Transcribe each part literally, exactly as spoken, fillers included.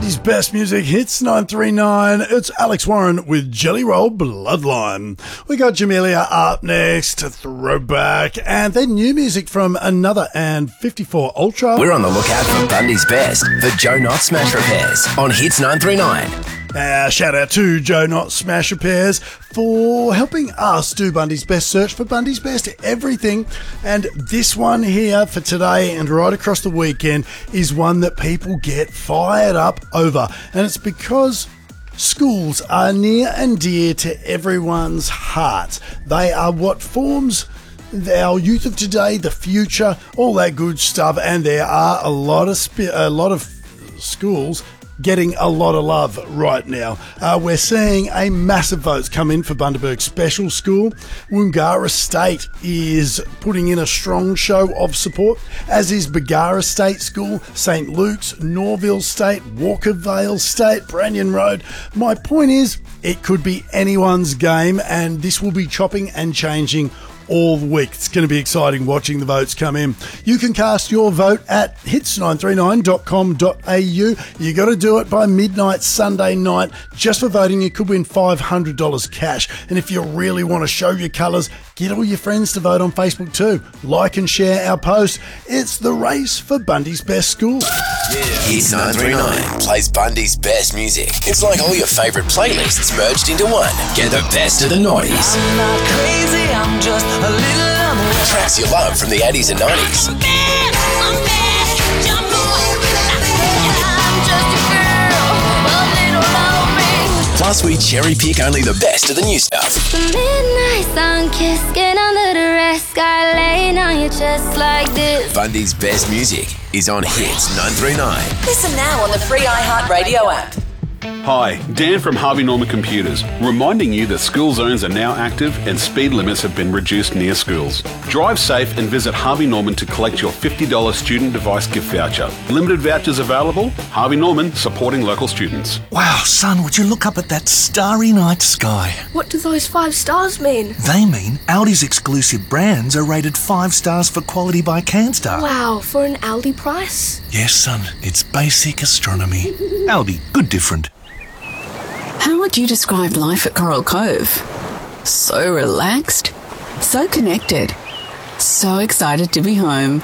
Bundy's best music hits nine three nine. It's Alex Warren with Jelly Roll Bloodline. We got Jamelia up next, Throwback, and then new music from Another and fifty-four Ultra. We're on the lookout for Bundy's best for Joe Knott Smash Repairs on Hits nine three nine. Uh, shout out to Joe Knott Smash Repairs for helping us do Bundy's Best search for Bundy's Best everything. And this one here for today and right across the weekend is one that people get fired up over. And it's because schools are near and dear to everyone's heart. They are what forms our youth of today, the future, all that good stuff. And there are a lot of sp- a lot of schools getting a lot of love right now. Uh, we're seeing a massive votes come in for Bundaberg Special School. Woongarra State is putting in a strong show of support, as is Bargara State School, Saint Luke's, Norville State, Walkervale State, Branyan Road. My point is, it could be anyone's game, and this will be chopping and changing all week. It's going to be exciting watching the votes come in. You can cast your vote at hits nine three nine dot com dot a u. You got to do it by midnight Sunday night. Just for voting, you could win five hundred dollars cash. And if you really want to show your colours, get all your friends to vote on Facebook too. Like and share our post. It's the race for Bundy's Best School. Yeah. Hits nine three nine plays Bundy's best music. It's like all your favourite playlists merged into one. Get the best of the nineties. I'm not crazy, I'm just a little on the way. Tracks you love from the eighties and nineties. I'm bad, I'm bad, jump on. I'm just a girl, a little lonely. Plus, we cherry pick only the best of the new stuff. The midnight sun kiss, get under the rest, sky laying on your chest like this. Bundy's best music is on Hits nine three nine. Listen now on the free iHeartRadio app. Hi, Dan from Harvey Norman Computers, reminding you that school zones are now active and speed limits have been reduced near schools. Drive safe and visit Harvey Norman to collect your fifty dollars student device gift voucher. Limited vouchers available. Harvey Norman, supporting local students. Wow, son, would you look up at that starry night sky? What do those five stars mean? They mean Audi's exclusive brands are rated five stars for quality by CanStar. Wow, for an Aldi price? Yes, son, it's basic astronomy. Aldi, good different. How would you describe life at Coral Cove? So relaxed, so connected, so excited to be home.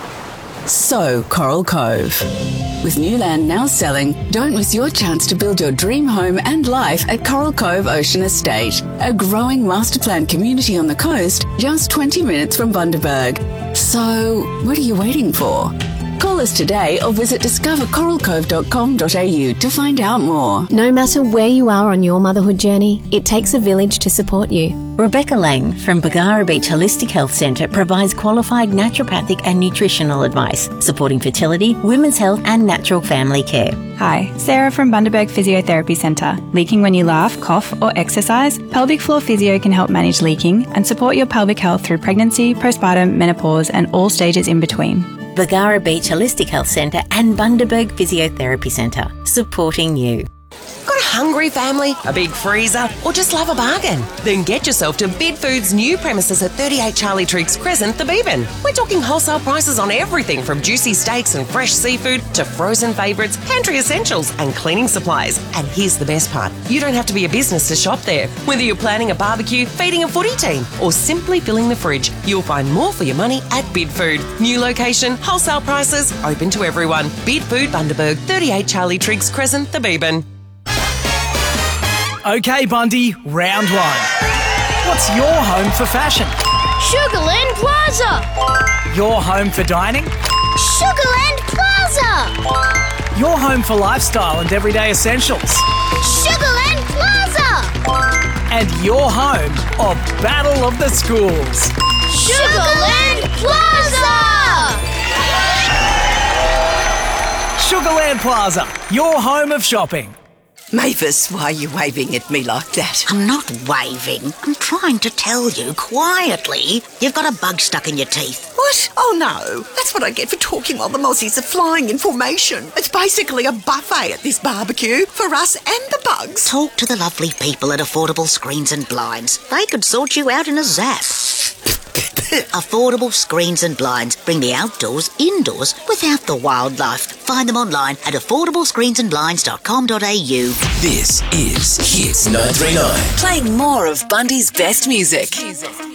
So Coral Cove. With new land now selling, don't miss your chance to build your dream home and life at Coral Cove Ocean Estate, a growing master plan community on the coast just twenty minutes from Bundaberg. So what are you waiting for? Call us today or visit discover coral cove dot com dot a u to find out more. No matter where you are on your motherhood journey, it takes a village to support you. Rebecca Lang from Bargara Beach Holistic Health Centre provides qualified naturopathic and nutritional advice, supporting fertility, women's health and natural family care. Hi, Sarah from Bundaberg Physiotherapy Centre. Leaking when you laugh, cough or exercise? Pelvic Floor Physio can help manage leaking and support your pelvic health through pregnancy, postpartum, menopause and all stages in between. Bargara Beach Holistic Health Centre and Bundaberg Physiotherapy Centre, supporting you. Got a hungry family, a big freezer, or just love a bargain? Then get yourself to Bid Foods' new premises at thirty-eight Charlie Triggs Crescent, the Beebin. We're talking wholesale prices on everything from juicy steaks and fresh seafood to frozen favourites, pantry essentials and cleaning supplies. And here's the best part. You don't have to be a business to shop there. Whether you're planning a barbecue, feeding a footy team or simply filling the fridge, you'll find more for your money at Bid Food. New location, wholesale prices, open to everyone. Bid Food Bundaberg, thirty-eight Charlie Triggs Crescent, the Beebin. Okay, Bundy, round one. What's your home for fashion? Sugarland Plaza! Your home for dining? Sugarland Plaza! Your home for lifestyle and everyday essentials? Sugarland Plaza! And your home of Battle of the Schools? Sugarland Plaza! Sugarland Plaza, your home of shopping. Mavis, why are you waving at me like that? I'm not waving. I'm trying to tell you quietly you've got a bug stuck in your teeth. What? Oh, no. That's what I get for talking while the mozzies are flying in formation. It's basically a buffet at this barbecue for us and the bugs. Talk to the lovely people at Affordable Screens and Blinds. They could sort you out in a zap. Affordable screens and blinds bring the outdoors indoors without the wildlife. Find them online at affordable screens and blinds dot com dot a u. This is Hits nine three nine. Playing more of Bundy's best music.